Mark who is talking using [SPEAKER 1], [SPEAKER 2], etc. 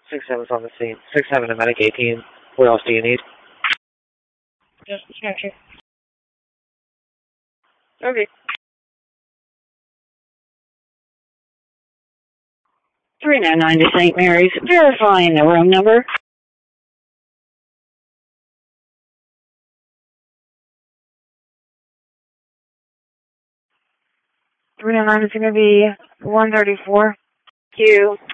[SPEAKER 1] 6-7's on the scene. 6-7 to Medic 18. What else do you need?
[SPEAKER 2] Just checking. Okay. 399 to St. Mary's. Verifying the room number. 399 is going to be 134. Q.